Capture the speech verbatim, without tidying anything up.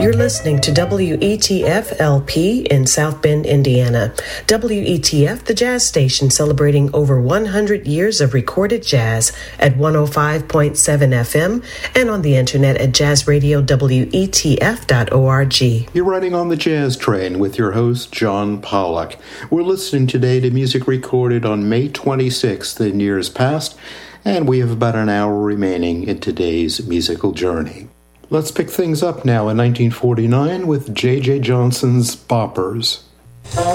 You're listening to W E T F L P in South Bend, Indiana. W E T F, the jazz station celebrating over one hundred years of recorded jazz at one oh five point seven F M and on the internet at jazz radio W E T F dot org. You're riding on the Jazz Train with your host, John Pollock. We're listening today to music recorded on May twenty-sixth in years past, and we have about an hour remaining in today's musical journey. Let's pick things up now in nineteen forty-nine with J J Johnson's Boppers.